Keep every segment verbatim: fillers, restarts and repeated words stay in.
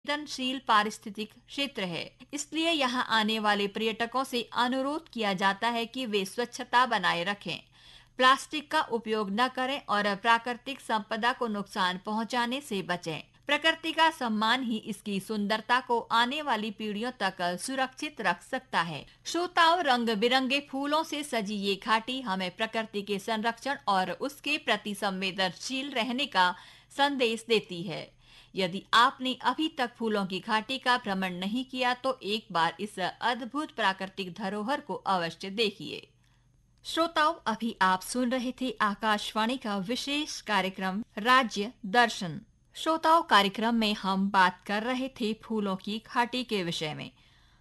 संवेदनशील पारिस्थितिक क्षेत्र है, इसलिए यहाँ आने वाले पर्यटकों से अनुरोध किया जाता है कि वे स्वच्छता बनाए रखें, प्लास्टिक का उपयोग न करें और प्राकृतिक संपदा को नुकसान पहुंचाने से बचें। प्रकृति का सम्मान ही इसकी सुंदरता को आने वाली पीढ़ियों तक सुरक्षित रख सकता है। श्रोताओं, रंग बिरंगे फूलों से सजी ये घाटी हमें प्रकृति के संरक्षण और उसके प्रति संवेदनशील रहने का संदेश देती है। यदि आपने अभी तक फूलों की घाटी का भ्रमण नहीं किया तो एक बार इस अद्भुत प्राकृतिक धरोहर को अवश्य देखिए। श्रोताओं, अभी आप सुन रहे थे आकाशवाणी का विशेष कार्यक्रम राज्य दर्शन। श्रोताओं, कार्यक्रम में हम बात कर रहे थे फूलों की घाटी के विषय में।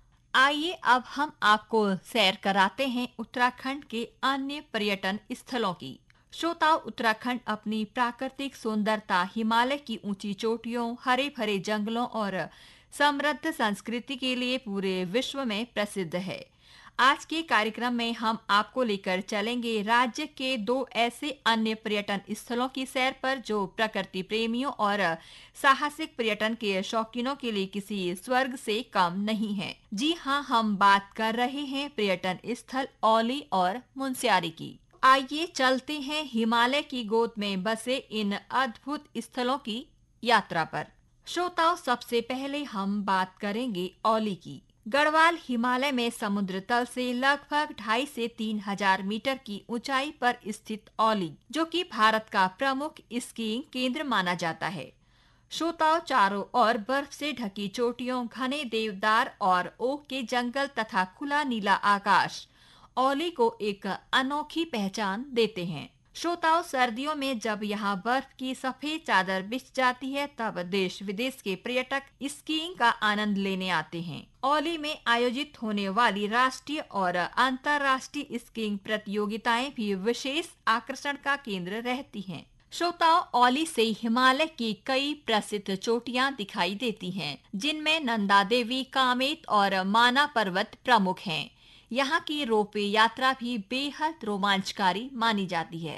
आइए अब हम आपको सैर कराते हैं उत्तराखंड के अन्य पर्यटन स्थलों की। श्रोताओं, उत्तराखंड अपनी प्राकृतिक सुंदरता, हिमालय की ऊंची चोटियों, हरे भरे जंगलों और समृद्ध संस्कृति के लिए पूरे विश्व में प्रसिद्ध है। आज के कार्यक्रम में हम आपको लेकर चलेंगे राज्य के दो ऐसे अन्य पर्यटन स्थलों की सैर पर जो प्रकृति प्रेमियों और साहसिक पर्यटन के शौकीनों के लिए किसी स्वर्ग से कम नहीं है। जी हाँ, हम बात कर रहे हैं पर्यटन स्थल औली और मुनस्यारी की। आइए चलते हैं हिमालय की गोद में बसे इन अद्भुत स्थलों की यात्रा पर। श्रोताओं, सबसे पहले हम बात करेंगे औली की। गढ़वाल हिमालय में समुद्र तल से लगभग ढाई से तीन हजार मीटर की ऊंचाई पर स्थित औली, जो कि भारत का प्रमुख स्कीइंग केंद्र माना जाता है। श्रोताओं, चारों ओर बर्फ से ढकी चोटियों, घने देवदार और ओक के जंगल तथा खुला नीला आकाश औली को एक अनोखी पहचान देते हैं। श्रोताओं, सर्दियों में जब यहाँ बर्फ की सफेद चादर बिछ जाती है तब देश विदेश के पर्यटक स्कीइंग का आनंद लेने आते हैं। औली में आयोजित होने वाली राष्ट्रीय और अंतर्राष्ट्रीय स्कीइंग प्रतियोगिताएं भी विशेष आकर्षण का केंद्र रहती हैं। श्रोताओं, औली से हिमालय की कई प्रसिद्ध चोटियां दिखाई देती हैं, जिनमें नंदा देवी, कामेत और माना पर्वत प्रमुख हैं। यहाँ की रोपवे यात्रा भी बेहद रोमांचकारी मानी जाती है।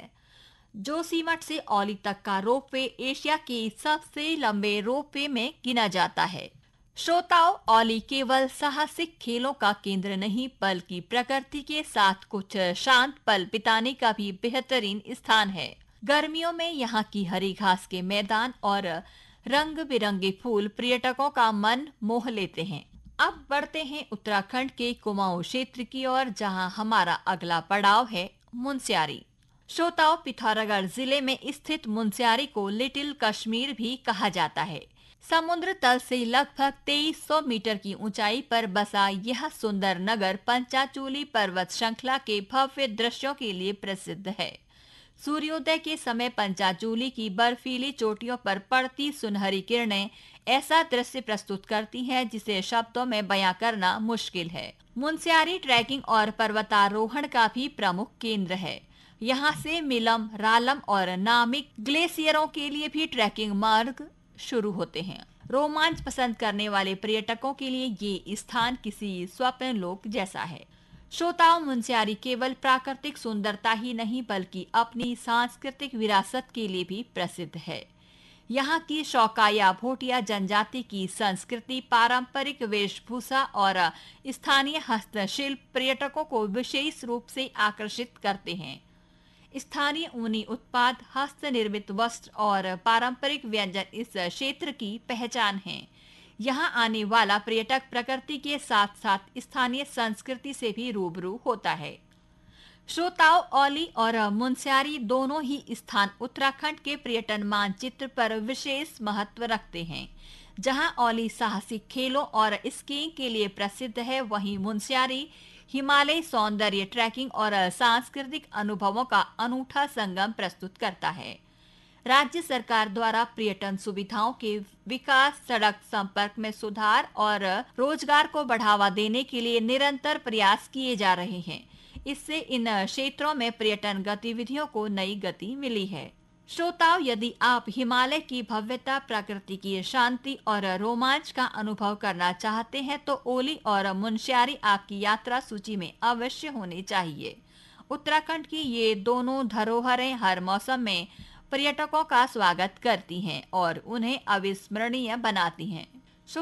जोशीमठ से औली तक का रोपवे एशिया के सबसे लंबे रोपवे में गिना जाता है। श्रोताओं, औली केवल साहसिक खेलों का केंद्र नहीं बल्कि प्रकृति के साथ कुछ शांत पल बिताने का भी बेहतरीन स्थान है। गर्मियों में यहाँ की हरी घास के मैदान और रंग बिरंगे फूल पर्यटकों का मन मोह लेते हैं। अब बढ़ते हैं उत्तराखंड के कुमाऊं क्षेत्र की ओर, जहां हमारा अगला पड़ाव है मुनस्यारी। श्रोताओं, पिथौरागढ़ जिले में स्थित मुनस्यारी को लिटिल कश्मीर भी कहा जाता है। समुद्र तल से लगभग तेईस सौ मीटर की ऊंचाई पर बसा यह सुंदर नगर पंचाचूली पर्वत श्रृंखला के भव्य दृश्यों के लिए प्रसिद्ध है। सूर्योदय के समय पंचाचूली की बर्फीली चोटियों पर पड़ती सुनहरी किरणें ऐसा दृश्य प्रस्तुत करती हैं जिसे शब्दों में बयां करना मुश्किल है। मुनस्यारी ट्रैकिंग और पर्वतारोहण का भी प्रमुख केंद्र है। यहाँ से मिलम, रालम और नामिक ग्लेशियरों के लिए भी ट्रैकिंग मार्ग शुरू होते हैं। रोमांच पसंद करने वाले पर्यटकों के लिए ये स्थान किसी स्वप्न लोक जैसा है। श्रोताओं, मुनस्यारी केवल प्राकृतिक सुंदरता ही नहीं बल्कि अपनी सांस्कृतिक विरासत के लिए भी प्रसिद्ध है। यहाँ की शौकाया भोटिया जनजाति की संस्कृति, पारंपरिक वेशभूषा और स्थानीय हस्तशिल्प पर्यटकों को विशेष रूप से आकर्षित करते हैं। स्थानीय ऊनी उत्पाद, हस्त निर्मित वस्त्र और पारंपरिक व्यंजन इस क्षेत्र की पहचान हैं। यहाँ आने वाला पर्यटक प्रकृति के साथ साथ स्थानीय संस्कृति से भी रूबरू होता है। श्रोताओं, औली और मुनस्यारी दोनों ही स्थान उत्तराखंड के पर्यटन मानचित्र पर विशेष महत्व रखते हैं। जहां औली साहसिक खेलों और स्कीइंग के लिए प्रसिद्ध है, वहीं मुनस्यारी हिमालय सौंदर्य, ट्रैकिंग और सांस्कृतिक अनुभवों का अनूठा संगम प्रस्तुत करता है। राज्य सरकार द्वारा पर्यटन सुविधाओं के विकास, सड़क संपर्क में सुधार और रोजगार को बढ़ावा देने के लिए निरंतर प्रयास किए जा रहे हैं। इससे इन क्षेत्रों में पर्यटन गतिविधियों को नई गति मिली है। श्रोताओं, यदि आप हिमालय की भव्यता, प्रकृति की शांति और रोमांच का अनुभव करना चाहते हैं तो औली और मुनस्यारी आपकी यात्रा सूची में अवश्य होने चाहिए। उत्तराखंड की ये दोनों धरोहरें हर मौसम में पर्यटकों का स्वागत करती हैं और उन्हें अविस्मरणीय बनाती हैं।